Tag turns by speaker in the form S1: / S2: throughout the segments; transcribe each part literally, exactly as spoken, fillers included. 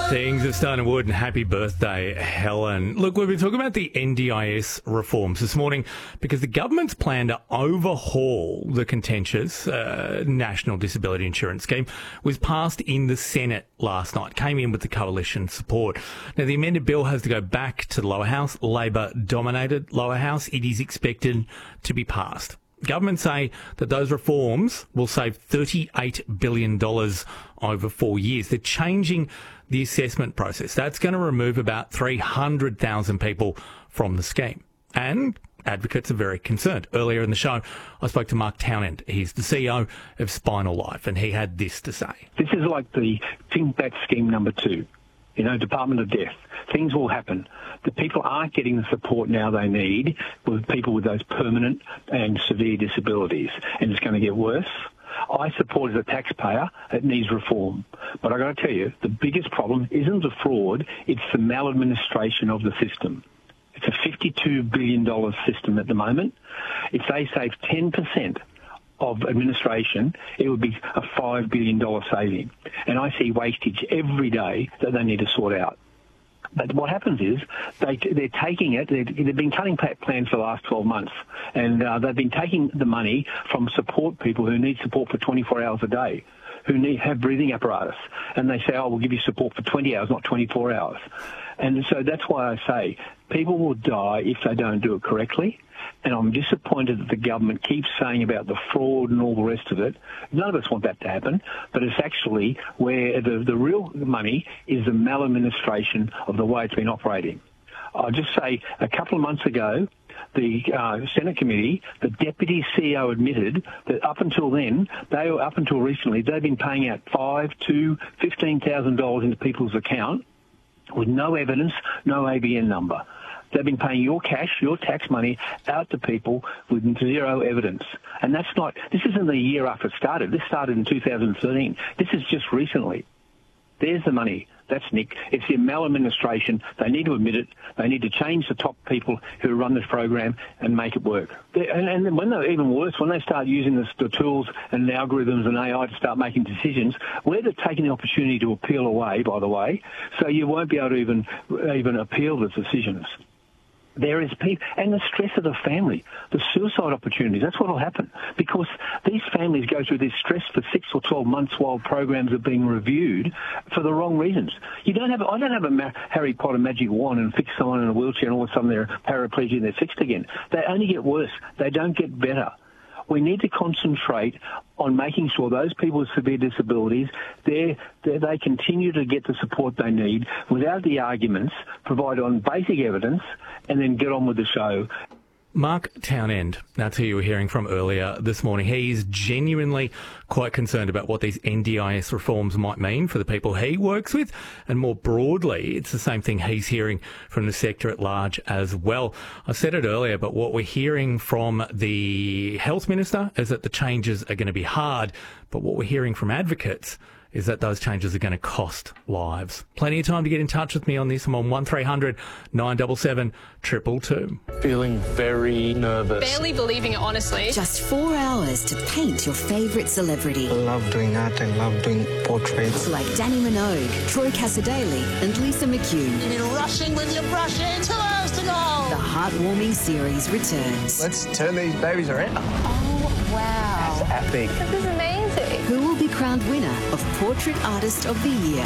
S1: Things are starting to wood, and happy birthday, Helen. Look, we've been talking about the N D I S reforms this morning because the government's plan to overhaul the contentious uh, National Disability Insurance Scheme was passed in the Senate last night, came in with the coalition support. Now, the amended bill has to go back to the lower house, Labor-dominated lower house. It is expected to be passed. Government say that those reforms will save thirty-eight billion dollars over four years. They're changing the assessment process. That's going to remove about three hundred thousand people from the scheme. And advocates are very concerned. Earlier in the show, I spoke to Mark Townend. He's the C E O of Spinal Life, and he had this to say.
S2: This is like the Think Back scheme number two. You know, Department of Death. Things will happen. The people aren't getting the support now they need with people with those permanent and severe disabilities, and it's going to get worse. I support as a taxpayer, it needs reform. But I've got to tell you, the biggest problem isn't the fraud, it's the maladministration of the system. It's a fifty-two billion dollars system at the moment. If they save ten percent of administration, it would be a five billion dollars saving. And I see wastage every day that they need to sort out. But what happens is they, they're taking it, they've, they've been cutting plans for the last twelve months, and uh, they've been taking the money from support people who need support for twenty-four hours a day, who need have breathing apparatus. And they say, oh, we'll give you support for twenty hours, not twenty-four hours. And so that's why I say people will die if they don't do it correctly. And I'm disappointed that the government keeps saying about the fraud and all the rest of it. None of us want that to happen, but it's actually where the, the real money is the maladministration of the way it's been operating. I'll just say a couple of months ago, the uh, Senate committee, the deputy C E O admitted that up until then, they were, up until recently, they've been paying out five to fifteen thousand dollars into people's account with no evidence, no A B N number. They've been paying your cash, your tax money, out to people with zero evidence. And that's not, this isn't the year after it started. This started in two thousand thirteen. This is just recently. There's the money. That's Nick. It's the maladministration. They need to admit it. They need to change the top people who run this program and make it work. And, and then when they're even worse, when they start using the, the tools and the algorithms and A I to start making decisions, we're taking the opportunity to appeal away, by the way, so you won't be able to even, even appeal the decisions. There is people, and the stress of the family, the suicide opportunities, that's what will happen. Because these families go through this stress for six or twelve months while programs are being reviewed for the wrong reasons. You don't have, I don't have a ma- Harry Potter magic wand and fix someone in a wheelchair and all of a sudden they're paraplegic and they're fixed again. They only get worse. They don't get better. We need to concentrate on making sure those people with severe disabilities, they they continue to get the support they need without the arguments, provide on basic evidence, and then get on with the show.
S1: Mark Townend, that's who you were hearing from earlier this morning. He's genuinely quite concerned about what these N D I S reforms might mean for the people he works with. And more broadly, it's the same thing he's hearing from the sector at large as well. I said it earlier, but what we're hearing from the Health Minister is that the changes are going to be hard. But what we're hearing from advocates is that those changes are going to cost lives. Plenty of time to get in touch with me on this. I'm on one three hundred nine seven seven two two two.
S3: Feeling very nervous.
S4: Barely believing it, honestly.
S5: Just four hours to paint your favourite celebrity.
S3: I love doing art. I love doing portraits.
S5: Like Danny Minogue, Troy Cassadaly and Lisa McCune.
S6: You've been rushing with your brushing. Two hours to go.
S5: The heartwarming series returns.
S3: Let's turn these babies around.
S4: Oh, wow.
S3: That's epic.
S4: This is amazing.
S5: Who will be crowned winner of Portrait Artist of the Year?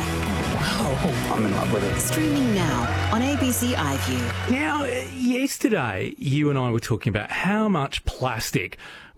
S3: Wow. I'm in love with it.
S5: Streaming now on A B C iView.
S1: Now, yesterday, you and I were talking about how much plastic